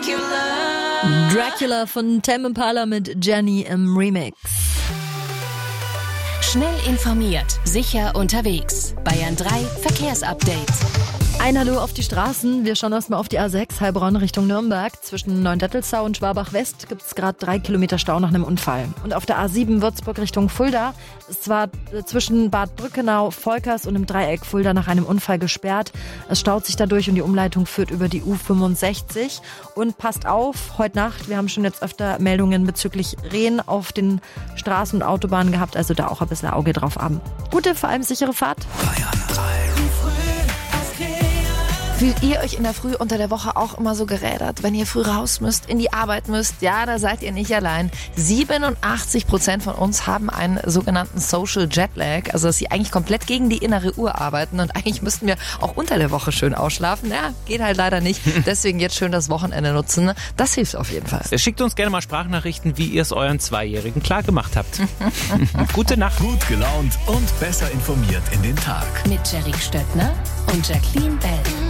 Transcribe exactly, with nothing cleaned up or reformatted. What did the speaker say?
Dracula. Dracula von Tame Impala mit Jenny im Remix. Schnell informiert, sicher unterwegs. Bayern drei Verkehrsupdate. Ein Hallo auf die Straßen. Wir schauen erstmal auf die A sechs, Heilbronn Richtung Nürnberg. Zwischen Neuendettelsau und Schwabach-West gibt es gerade drei Kilometer Stau nach einem Unfall. Und auf der A sieben Würzburg Richtung Fulda ist zwar zwischen Bad Brückenau, Volkers und im Dreieck Fulda nach einem Unfall gesperrt. Es staut sich dadurch und die Umleitung führt über die U fünfundsechzig. Und passt auf, heute Nacht, wir haben schon jetzt öfter Meldungen bezüglich Rehen auf den Straßen und Autobahnen gehabt, also da auch ein bisschen Auge drauf haben. Gute, vor allem sichere Fahrt. Fühlt ihr euch in der Früh unter der Woche auch immer so gerädert, wenn ihr früh raus müsst, in die Arbeit müsst? Ja, da seid ihr nicht allein. siebenundachtzig Prozent von uns haben einen sogenannten Social Jetlag, also dass sie eigentlich komplett gegen die innere Uhr arbeiten und eigentlich müssten wir auch unter der Woche schön ausschlafen. Ja, geht halt leider nicht. Deswegen jetzt schön das Wochenende nutzen. Das hilft auf jeden Fall. Schickt uns gerne mal Sprachnachrichten, wie ihr es euren Zweijährigen klar gemacht habt. Gute Nacht. Gut gelaunt und besser informiert in den Tag. Mit Jerry Stöttner und Jacqueline Bell.